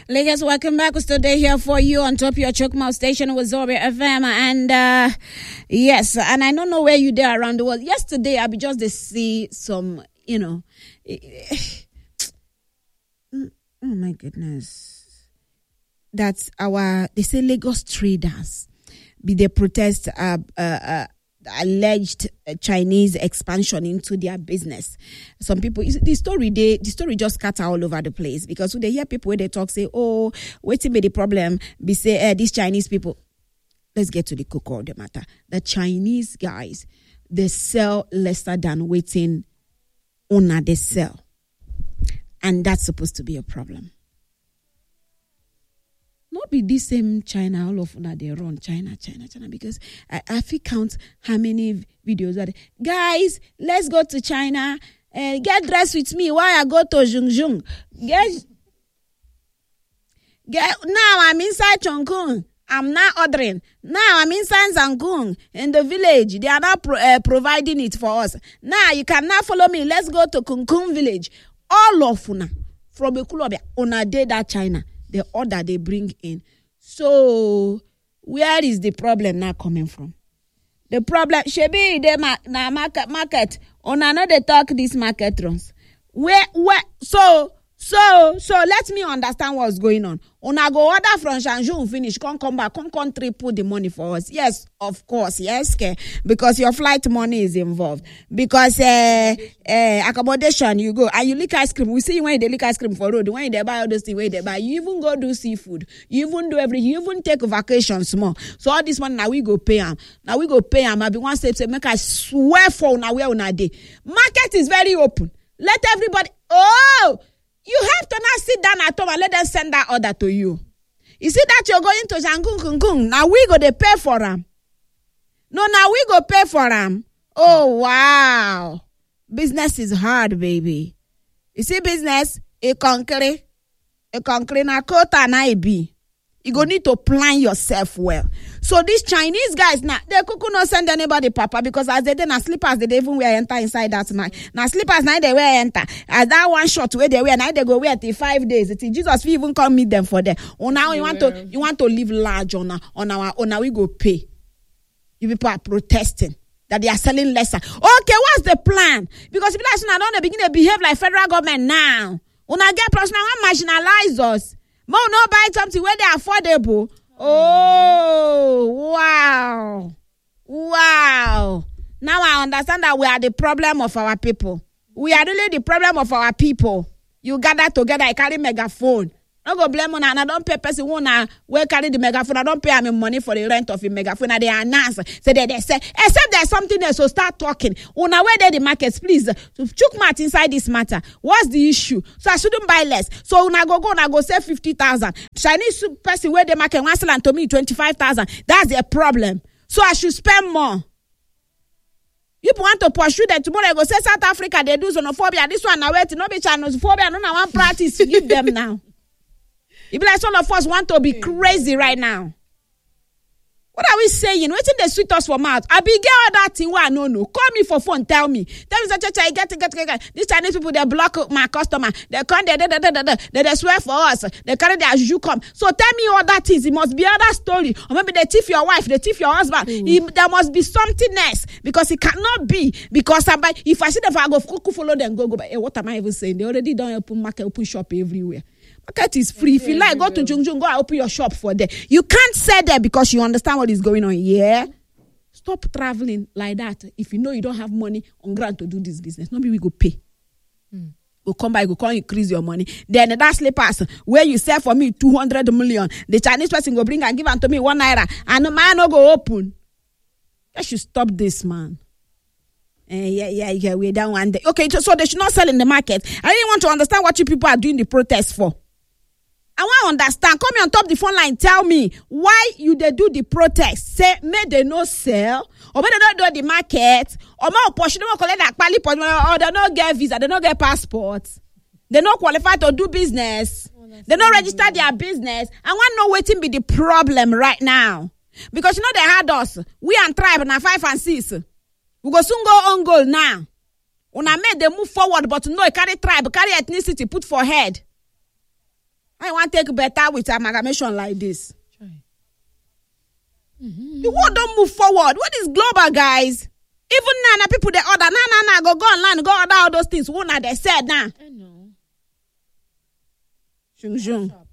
Lagos, welcome back. We're still there here for you on top of your Chokmouth station with Zobe FM. And yes, and I don't know where you there around the world. Yesterday, I be just to see some, oh my goodness. That's they say Lagos traders, they protest alleged Chinese expansion into their business. Some people, the story just scatter all over the place because when they hear people where they talk, say, oh, waiting be the problem, be say, these Chinese people. Let's get to the core of the matter. The Chinese guys, they sell lesser than waiting owner they sell. And that's supposed to be a problem. Not be this same China, all of them, they run China, because I feel count how many videos are there. Guys, let's go to China and get dressed with me while I go to Zhongzhong. Now I'm inside Chongqing. I'm not ordering. Now I'm inside Zhangkung in the village. They are not providing it for us. Now you cannot follow me. Let's go to Kungkung village. All of una from Ekulobia on a day that China. The order they bring in. So, where is the problem now coming from? The problem, Shebi, the market. On another talk, this market runs. So, let me understand what's going on. Una go order from Shanzhou finish, come back, come triple the money for us. Yes, of course, yes, because your flight money is involved. Because accommodation, you go and you lick ice cream. We see you when they lick ice cream for road. When they buy all those things, where they buy, you even go do seafood. You even do everything. You even take vacation small. So all this money now we go pay them. Now we go pay them. I be one say make I swear for now where una day. Market is very open. Let everybody. Oh. You have to not sit down at home and let them send that order to you. You see that you're going to Zhangkung. Now we go to pay for them. No, now we go pay for them. Oh, wow. Business is hard, baby. You see business, a concrete na kota na ibi. You go need to plan yourself well. So these Chinese guys now, they could not send anybody, Papa, because as they did na slippers, they even wear enter inside that night. Now slippers now they wear enter. As that one shot where they wear, now they go wear till 5 days. It's Jesus we even come meet them for them. Oh now you want to live large on our we go pay. You people are protesting that they are selling lesser. Okay, what's the plan? Because people are don't begin to behave like federal government now. Una get personal marginalize us. More no buy something where they are affordable. Oh, wow. Now I understand that we are the problem of our people. We are really the problem of our people. You gather together, I carry megaphone. Don't go blame on and I don't pay person who will carry the megaphone. I don't pay them money for the rent of the megaphone. And they announce. So they say, except there's something else, so start talking. Una where they the markets, please. So chook mat inside this matter. What's the issue? So I shouldn't buy less. So una go say 50,000. Chinese person where the market wants to land to me 25,000. That's their problem. So I should spend more. You want to pursue them tomorrow, I go say South Africa, they do xenophobia. This one now wait, no be xenophobia. No, one practice to give them now. It be like some of us want to be crazy right now. What are we saying? Waiting the sweet us for mouth. I be get all that thing where I no. Call me for phone, tell me. Tell me that I get. These Chinese people, they block my customer. They come, they swear for us. They carry their juju come. So tell me all that things. It must be other story. Or maybe they thief your wife, they thief your husband. There must be something else. Because it cannot be. Because if I see them, I go follow them, go. But what am I even saying? They already don't open market, open shop everywhere. Market is free. If you like, go to Zhongzhong, go and open your shop for there. You can't sell there because you understand what is going on. Yeah? Stop traveling like that. If you know you don't have money on ground to do this business, nobody will go pay. Go come by, go come increase your money. Then that slippers where you sell for me 200 million, the Chinese person go bring and give unto me 1 naira, and the man no go open. You should stop this, man. Yeah, we're down one day. Okay, so they should not sell in the market. I really want to understand what you people are doing the protest for. I want to understand. Come here on top the phone line. Tell me why they do the protest. Say, may they no sell, or may they not do the market, or more push, they don't collect that quality, or they don't get visa, they don't get passports, they not qualify to do business, they don't register their business. I want to know waiting be the problem right now, because you know they had us. We and tribe now 5 and 6. We go soon go on goal now. When I made them move forward, but no, carry tribe, carry ethnicity, put for head. I want to take better with amalgamation like this. The world don't move forward. What is global, guys? Even now, people they order go online, go order all those things. What they said now? I know. Shung.